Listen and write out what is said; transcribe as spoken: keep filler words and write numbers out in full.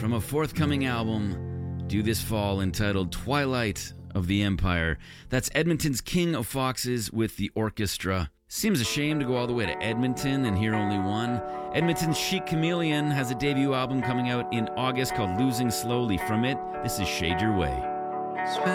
from a forthcoming album due this fall entitled Twilight of the Empire. That's Edmonton's King of Foxes with the orchestra. Seems a shame to go all the way to Edmonton and hear only one. Edmonton's Chic Chameleon has a debut album coming out in August called Losing Slowly. From it, this is Shade Your Way.